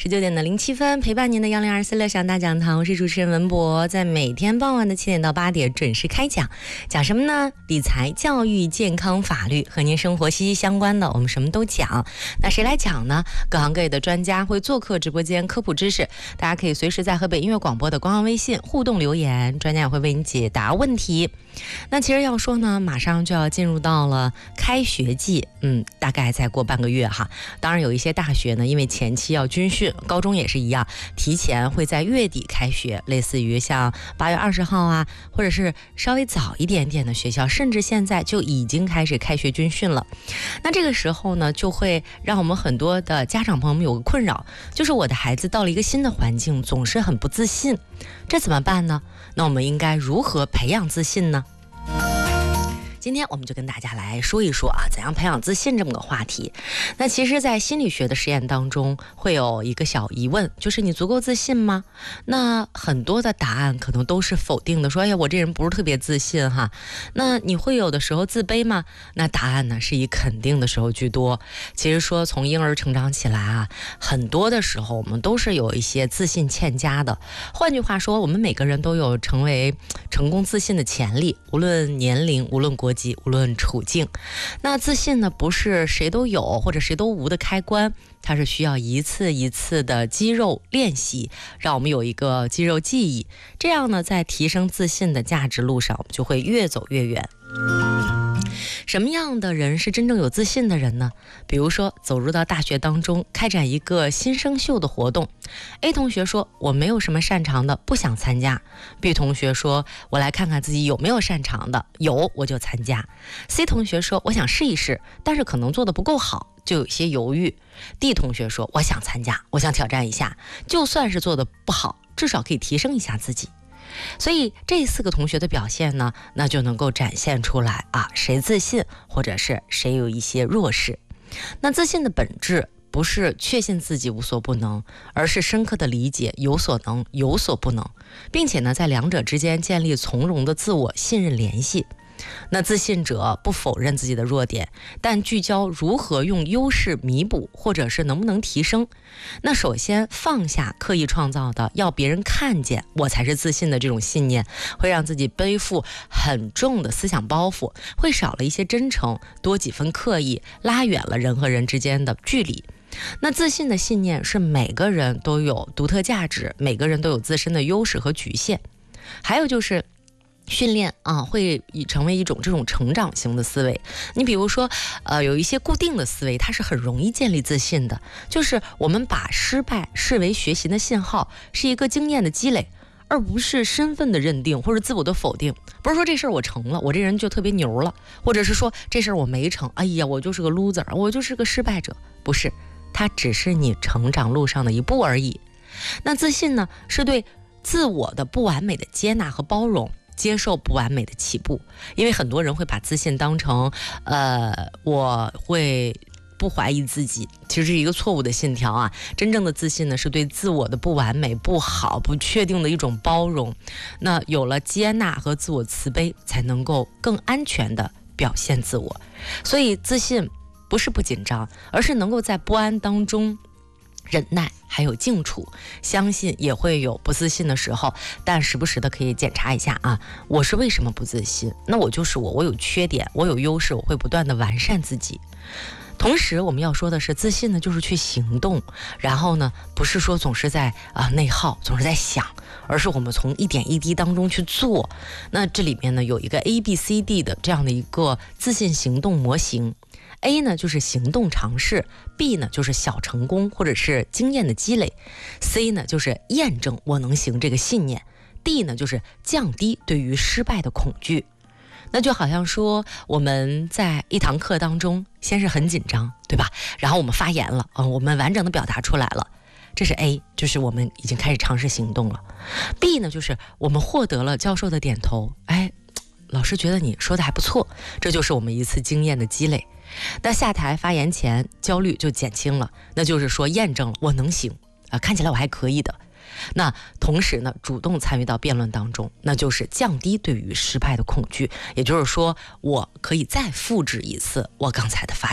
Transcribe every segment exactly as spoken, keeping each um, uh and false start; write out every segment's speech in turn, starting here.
十九点的零七分，陪伴您的幺零二四乐享大讲堂，我是主持人文博，在每天傍晚的七点到八点准时开讲。讲什么呢？理财、教育、健康、法律，和您生活息息相关的，我们什么都讲。那谁来讲呢？各行各业的专家会做客直播间科普知识，大家可以随时在河北音乐广播的官方微信互动留言，专家也会为你解答问题。那其实要说呢，马上就要进入到了开学季，嗯，大概再过半个月哈。当然有一些大学呢，因为前期要军训，高中也是一样，提前会在月底开学，类似于像八月二十号啊，或者是稍微早一点点的学校，甚至现在就已经开始开学军训了。那这个时候呢，就会让我们很多的家长朋友们有个困扰，就是我的孩子到了一个新的环境，总是很不自信，这怎么办呢？那我们应该如何培养自信呢？今天我们就跟大家来说一说啊，怎样培养自信这么个话题。那其实在心理学的实验当中会有一个小疑问，就是你足够自信吗？那很多的答案可能都是否定的，说哎呀我这人不是特别自信哈。那你会有的时候自卑吗？那答案呢是以肯定的时候居多。其实说从婴儿成长起来啊，很多的时候我们都是有一些自信欠佳的。换句话说，我们每个人都有成为成功自信的潜力，无论年龄，无论国无论处境。那自信呢，不是谁都有或者谁都无的开关，它是需要一次一次的肌肉练习，让我们有一个肌肉记忆，这样呢，在提升自信的价值路上，我们就会越走越远。什么样的人是真正有自信的人呢？比如说走入到大学当中，开展一个新生秀的活动， A 同学说我没有什么擅长的，不想参加。 B 同学说我来看看自己有没有擅长的，有我就参加。 C 同学说我想试一试，但是可能做得不够好，就有些犹豫。 D 同学说我想参加，我想挑战一下，就算是做得不好，至少可以提升一下自己。所以这四个同学的表现呢，那就能够展现出来啊，谁自信，或者是谁有一些弱势。那自信的本质不是确信自己无所不能，而是深刻的理解有所能有所不能，并且呢在两者之间建立从容的自我信任联系。那自信者不否认自己的弱点，但聚焦如何用优势弥补，或者是能不能提升。那首先放下刻意创造的要别人看见我才是自信的这种信念，会让自己背负很重的思想包袱，会少了一些真诚，多几分刻意，拉远了人和人之间的距离。那自信的信念是每个人都有独特价值，每个人都有自身的优势和局限。还有就是训练啊，会成为一种这种成长型的思维。你比如说呃，有一些固定的思维，它是很容易建立自信的，就是我们把失败视为学习的信号，是一个经验的积累，而不是身份的认定或者自我的否定。不是说这事儿我成了，我这人就特别牛了，或者是说这事儿我没成，哎呀我就是个 loser， 我就是个失败者。不是，它只是你成长路上的一步而已。那自信呢，是对自我的不完美的接纳和包容，接受不完美的起步。因为很多人会把自信当成呃，我会不怀疑自己，其实是一个错误的信条啊。真正的自信呢，是对自我的不完美、不好、不确定的一种包容。那有了接纳和自我慈悲，才能够更安全的表现自我。所以自信不是不紧张，而是能够在不安当中忍耐还有静处。相信也会有不自信的时候，但时不时的可以检查一下啊，我是为什么不自信？那我就是我，我有缺点，我有优势，我会不断的完善自己。同时我们要说的是，自信呢就是去行动，然后呢不是说总是在啊、呃、内耗，总是在想，而是我们从一点一滴当中去做。那这里面呢有一个 A B C D 的这样的一个自信行动模型。A 呢就是行动尝试， B 呢就是小成功或者是经验的积累， C 呢就是验证我能行这个信念， D 呢就是降低对于失败的恐惧。那就好像说我们在一堂课当中，先是很紧张，对吧？然后我们发言了、嗯、我们完整的表达出来了，这是 A， 就是我们已经开始尝试行动了。 B 呢就是我们获得了教授的点头，哎，老师觉得你说的还不错，这就是我们一次经验的积累。那下台发言前焦虑就减轻了，那就是说验证了我能行啊，看起来我还可以的。那同时呢，主动参与到辩论当中，那就是降低对于失败的恐惧，也就是说我可以再复制一次我刚才的发言。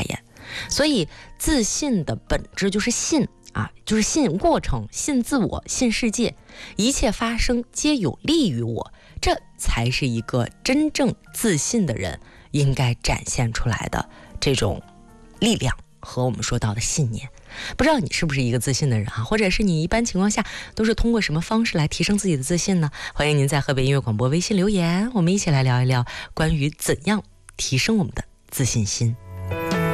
所以自信的本质就是信啊，就是信过程，信自我，信世界，一切发生皆有利于我，这才是一个真正自信的人应该展现出来的这种力量和我们说到的信念。不知道你是不是一个自信的人啊？或者是你一般情况下都是通过什么方式来提升自己的自信呢？欢迎您在河北音乐广播微信留言，我们一起来聊一聊关于怎样提升我们的自信心。